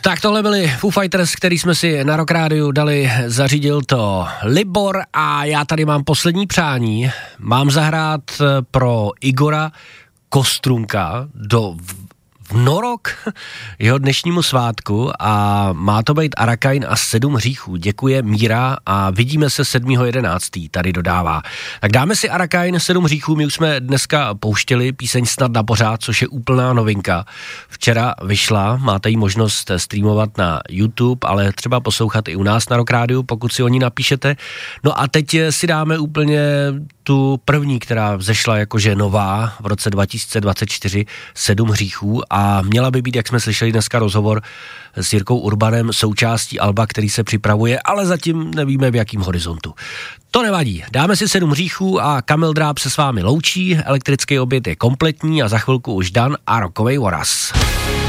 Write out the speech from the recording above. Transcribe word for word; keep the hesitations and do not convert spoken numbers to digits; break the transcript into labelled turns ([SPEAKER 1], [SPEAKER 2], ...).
[SPEAKER 1] Tak tohle byli Foo Fighters, který jsme si na Rock Rádiu dali, zařídil to Libor a já tady mám poslední přání. Mám zahrát pro Igora Kostrunka do v norok jeho dnešnímu svátku a má to být Arakain a sedm hříchů. Děkuje Míra a vidíme se sedmého jedenáctého tady dodává. Tak dáme si Arakain sedm hříchů, my už jsme dneska pouštěli píseň Snad na pořád, což je úplná novinka. Včera vyšla, máte jí možnost streamovat na YouTube, ale třeba poslouchat i u nás na Rock Rádiu, pokud si o ní napíšete. No a teď si dáme úplně tu první, která vzešla jakože nová v roce dva tisíce dvacet čtyři, sedm hříchů a měla by být, jak jsme slyšeli dneska rozhovor s Jirkou Urbanem, součástí alba, který se připravuje, ale zatím nevíme v jakým horizontu. To nevadí, dáme si sedm hříchů a Kamil Dráb se s vámi loučí, elektrický oběd je kompletní a za chvilku už Dan a rokovej voraz.